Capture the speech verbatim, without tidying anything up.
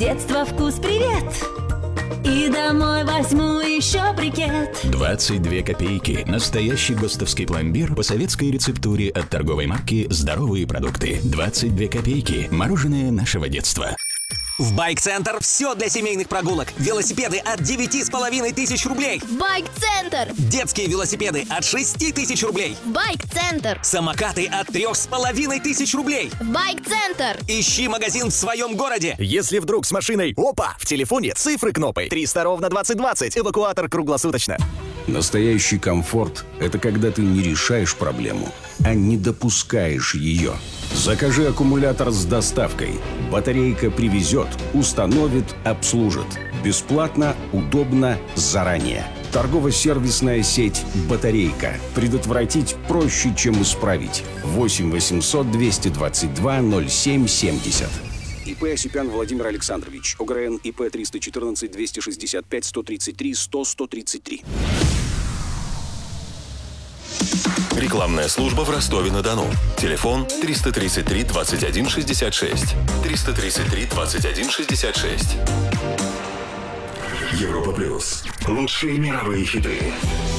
детства вкус привет. И домой возьму еще брикет. двадцать две копейки. Настоящий ГОСТовский пломбир по советской рецептуре от торговой марки «Здоровые продукты». двадцать две копейки. Мороженое нашего детства. В Байк-центр все для семейных прогулок. Велосипеды от девяти с половиной тысяч рублей. Байк-центр. Детские велосипеды от шести тысяч рублей. Байк-центр. Самокаты от трех с половиной тысяч рублей. Байк-центр. Ищи магазин в своем городе. Если вдруг с машиной, опа, в телефоне цифры кнопой. триста ровно двадцать двадцать. Эвакуатор круглосуточно. Настоящий комфорт – это когда ты не решаешь проблему, а не допускаешь ее. Закажи аккумулятор с доставкой. Батарейка привезет, установит, обслужит. Бесплатно, удобно, заранее. Торгово-сервисная сеть «Батарейка». Предотвратить проще, чем исправить. восемь восемьсот двести двадцать два ноль семь семьдесят. ИП Осипян Владимир Александрович. ОГРН ИП триста четырнадцать двести шестьдесят пять сто тридцать три сто сто тридцать три. Рекламная служба в Ростове-на-Дону. Телефон триста тридцать три двадцать один шестьдесят шесть. триста тридцать три двадцать один шестьдесят шесть. Европа плюс. Лучшие мировые хиты.